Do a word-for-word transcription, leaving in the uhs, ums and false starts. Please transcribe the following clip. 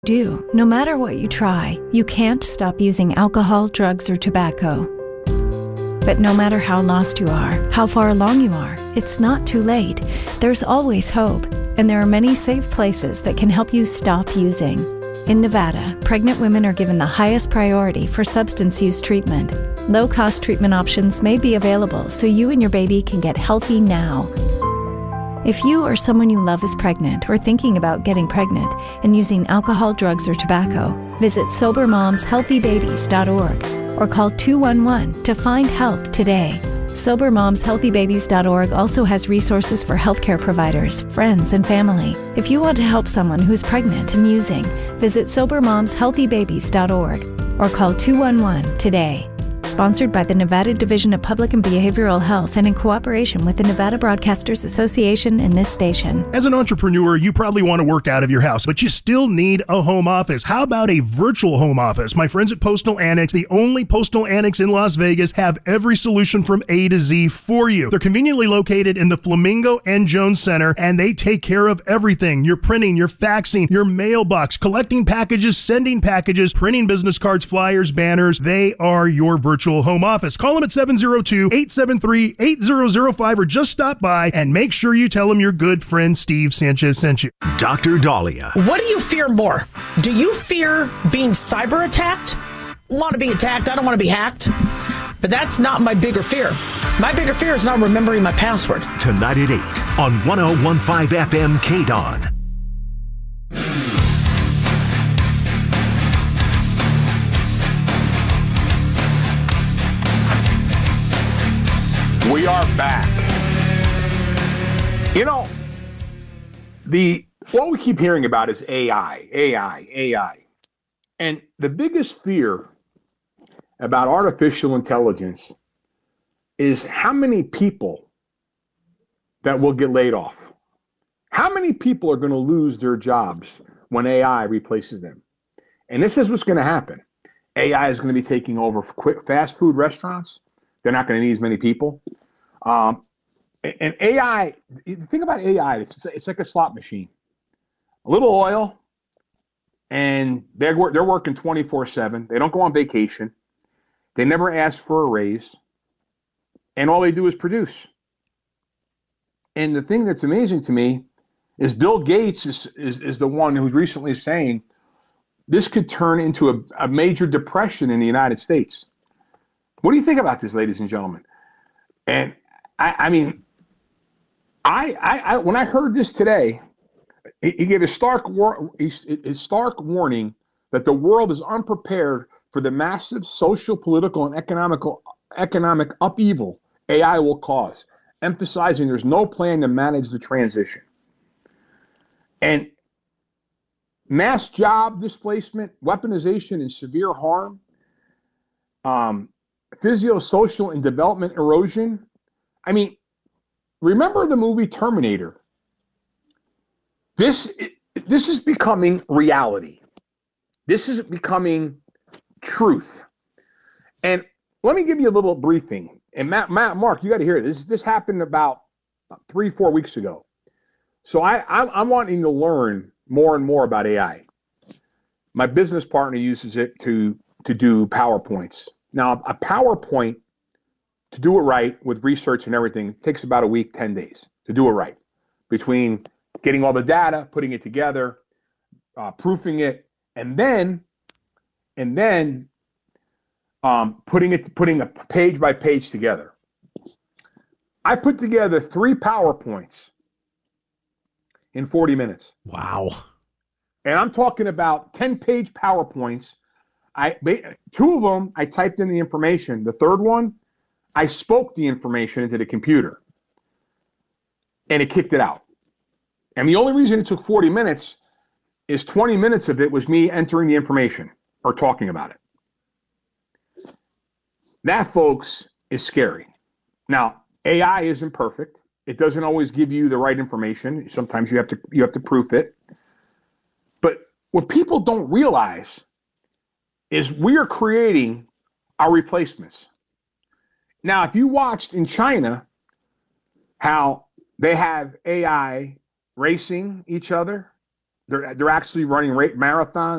Do, no matter what you try, you can't stop using alcohol, drugs, or tobacco. But no matter how lost you are, how far along you are, it's not too late. There's always hope, and there are many safe places that can help you stop using. In Nevada, pregnant women are given the highest priority for substance use treatment. Low-cost treatment options may be available so you and your baby can get healthy now. If you or someone you love is pregnant or thinking about getting pregnant and using alcohol, drugs, or tobacco, visit sober moms healthy babies dot org or call two one one to find help today. sober moms healthy babies dot org also has resources for healthcare providers, friends, and family. If you want to help someone who's pregnant and using, visit sober moms healthy babies dot org or call two one one today. Sponsored by the Nevada Division of Public and Behavioral Health and in cooperation with the Nevada Broadcasters Association and this station. As an entrepreneur, you probably want to work out of your house, but you still need a home office. How about a virtual home office? My friends at Postal Annex, the only postal annex in Las Vegas, have every solution from A to Z for you. They're conveniently located in the Flamingo and Jones Center, and they take care of everything. Your printing, your faxing, your mailbox, collecting packages, sending packages, printing business cards, flyers, banners. They are your virtual home office. Call them at seven oh two, eight seven three, eight zero zero five or just stop by and make sure you tell them your good friend Steve Sanchez sent you. Doctor Dahlia. What do you fear more? Do you fear being cyber attacked? Want to be attacked? I don't want to be hacked. But that's not my bigger fear. My bigger fear is not remembering my password. Tonight at eight on one oh one point five F M K D O N. We are back. You know, the what we keep hearing about is A I, A I, A I. And the biggest fear about artificial intelligence is how many people that will get laid off. How many people are going to lose their jobs when A I replaces them? And this is what's going to happen. A I is going to be taking over quick fast food restaurants. They're not going to need as many people. Um, and A I, the thing about A I, it's it's like a slot machine. A little oil, and they're they're working twenty-four seven. They don't go on vacation. They never ask for a raise, and all they do is produce. And the thing that's amazing to me is Bill Gates is is, is the one who's recently saying this could turn into a, a major depression in the United States. What do you think about this, ladies and gentlemen? And I, I mean, I, I, I when I heard this today, he, he gave a stark, war, a, a stark warning that the world is unprepared for the massive social, political, and economical economic upheaval A I will cause, emphasizing there's no plan to manage the transition. And mass job displacement, weaponization, and severe harm, um, physio-social and development erosion. I mean, remember the movie Terminator? This, this is becoming reality. This is becoming truth. And let me give you a little briefing. And Matt, Matt Mark, you got to hear this. This happened about three, four weeks ago. So I, I'm, I'm wanting to learn more and more about A I. My business partner uses it to, to do PowerPoints. Now, a PowerPoint, to do it right with research and everything, takes about a week, ten days to do it right. Between getting all the data, putting it together, uh, proofing it, and then, and then um, putting it, putting a page by page together. I put together three PowerPoints in forty minutes. Wow. And I'm talking about ten-page PowerPoints. I two of them, I typed in the information. The third one, I spoke the information into the computer, and it kicked it out. And the only reason it took forty minutes is twenty minutes of it was me entering the information or talking about it. That, folks, is scary. Now, A I isn't perfect. It doesn't always give you the right information. Sometimes you have to you have to proof it. But what people don't realize is we are creating our replacements. Now, if you watched in China how they have A I racing each other, they're, they're actually running marathons.